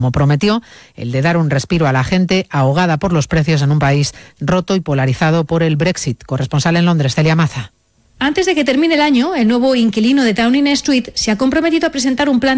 como prometió, el de dar un respiro a la gente ahogada por los precios en un país roto y polarizado por el Brexit. Corresponsal en Londres, Celia Maza. Antes de que termine el año, el nuevo inquilino de Downing Street se ha comprometido a presentar un plan